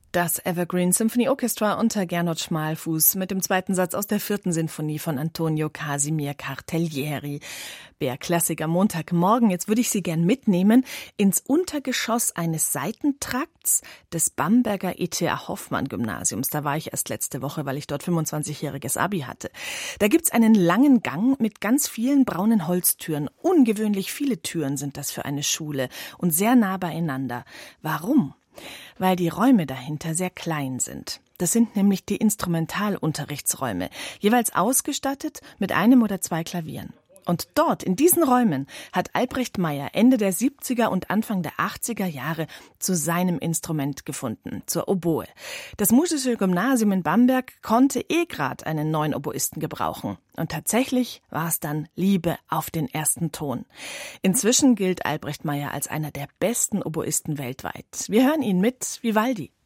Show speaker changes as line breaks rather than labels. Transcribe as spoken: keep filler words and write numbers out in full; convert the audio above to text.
Das Evergreen Symphony Orchestra unter Gernot Schmalfuß mit dem zweiten Satz aus der vierten Sinfonie von Antonio Casimir Cartaglieri. Bär-Klassik am Montagmorgen. Jetzt würde ich Sie gern mitnehmen ins Untergeschoss eines Seitentrakts des Bamberger E T A Hoffmann Gymnasiums. Da war ich erst letzte Woche, weil ich dort fünfundzwanzigjähriges Abi hatte. Da gibt's einen langen Gang mit ganz vielen braunen Holztüren. Ungewöhnlich viele Türen sind das für eine Schule und sehr nah beieinander. Warum? Weil die Räume dahinter sehr klein sind. Das sind nämlich die Instrumentalunterrichtsräume, jeweils ausgestattet mit einem oder zwei Klavieren. Und dort, in diesen Räumen, hat Albrecht Meyer Ende der siebziger und Anfang der achtziger Jahre zu seinem Instrument gefunden, zur Oboe. Das Musische Gymnasium in Bamberg konnte eh grad einen neuen Oboisten gebrauchen. Und tatsächlich war es dann Liebe auf den ersten Ton. Inzwischen gilt Albrecht Meyer als einer der besten Oboisten weltweit. Wir hören ihn mit Vivaldi.